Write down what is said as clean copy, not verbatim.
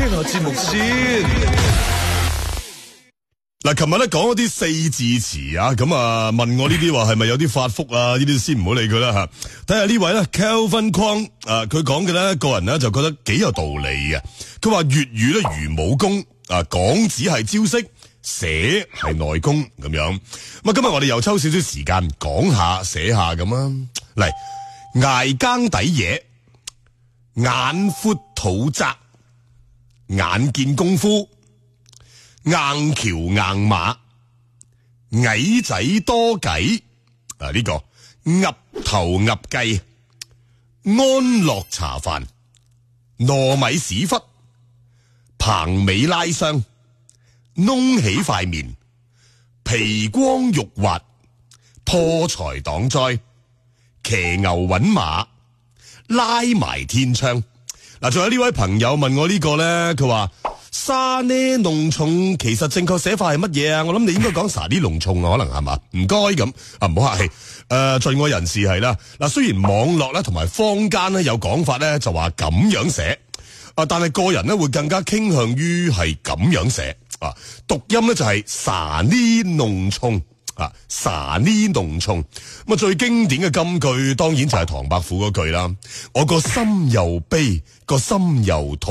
聽下節目先。 嗱，琴日咧講嗰啲四字詞啊，咁啊問我呢啲話係咪有啲發福啊？呢啲先唔好理佢啦吓。睇下呢位咧 Kelvin Kwong 佢講嘅咧個人咧就覺得幾有道理嘅。佢話粵語咧如武功啊，講只係招式，寫係內功咁樣。咁啊今日我哋又抽少少時間講下寫下咁啊。嚟，捱更抵夜，眼闊肚窄，眼見功夫。硬橋硬馬，矮仔多計啊！呢個岌頭岌計，安樂茶飯，糯米屎忽，棚尾拉傷，窿起塊面，皮光肉滑，破財擋災，騎牛搵馬，拉埋天窗。嗱，仲有呢位朋友問我呢個咧，佢話。沙呢濃重其實正確寫法係乜嘢啊？我諗你應該講沙呢濃重啊，可能係嘛？唔該咁啊，唔好客氣。在愛人士係啦。嗱，雖然網絡咧同埋坊間咧有講法咧就話咁樣寫啊，但係個人咧會更加傾向於係咁樣寫啊。讀音咧就係沙呢濃重啊，沙呢濃重。咁啊，最經典嘅金句當然就係唐伯虎嗰句啦。我個心又悲，個心又痛。